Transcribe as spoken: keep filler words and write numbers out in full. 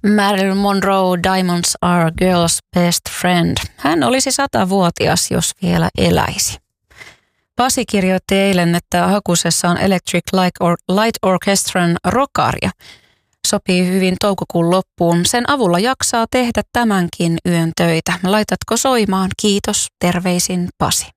Marilyn Monroe, Diamonds Are a Girl's Best Friend. Hän olisi satavuotias, jos vielä eläisi. Pasi kirjoitti eilen, että hakusessa on Electric Light Orchestran Rockaria. Sopii hyvin toukokuun loppuun. Sen avulla jaksaa tehdä tämänkin yön töitä. Laitatko soimaan? Kiitos. Terveisin Pasi.